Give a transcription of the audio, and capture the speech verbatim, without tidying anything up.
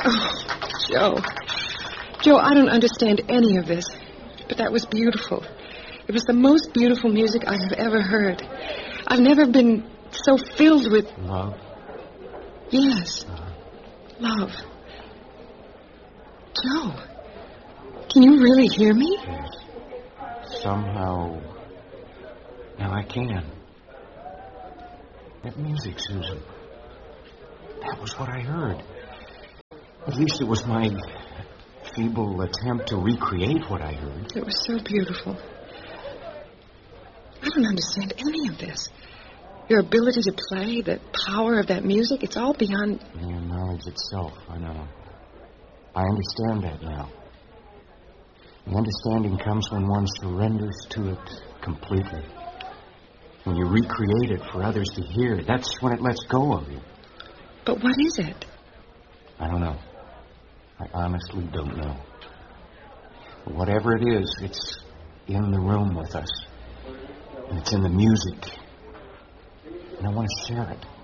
Oh, Joe. Joe, I don't understand any of this, but that was beautiful. It was the most beautiful music I have ever heard. I've never been so filled with... Love? Yes. Love. Joe, can you really hear me? Yes. Somehow... Now I can. That music, Susan. That was what I heard. At least it was my feeble attempt to recreate what I heard. It was so beautiful. I don't understand any of this. Your ability to play, the power of that music, it's all beyond... Mere knowledge itself, I know. I understand that now. The understanding comes when one surrenders to it completely. When you recreate it for others to hear, that's when it lets go of you. But what is it? I don't know. I honestly don't know. But whatever it is, it's in the room with us. And it's in the music. And I want to share it.